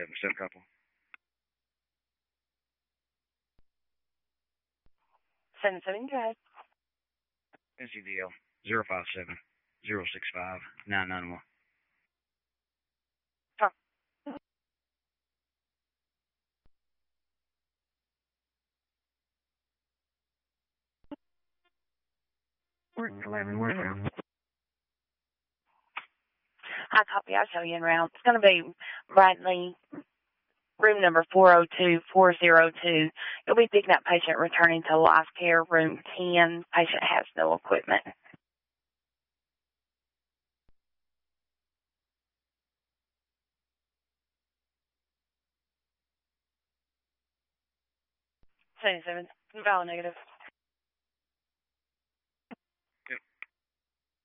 Send couple. 77 Drive. NCDL 057 065 991. We're 11 warehouse. Hi, copy. I'll show you in route. It's going to be Bradley, room number 402. You'll be picking up patient returning to life care, room 10. Patient has no equipment. Seven. Valid negative.